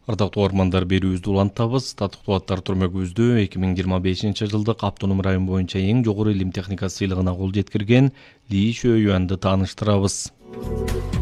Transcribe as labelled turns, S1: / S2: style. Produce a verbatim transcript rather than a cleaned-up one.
S1: Ардактуу угармандар, берүүбүздү улантабыз. Татыктуу аттар түрмөгүбүздө эки миң жыйырма бешинчи жылдык автоном район боюнча эң жогору илим техникасы сыйлыгына кол жеткирген Ли Шөюанды тааныштырабыз.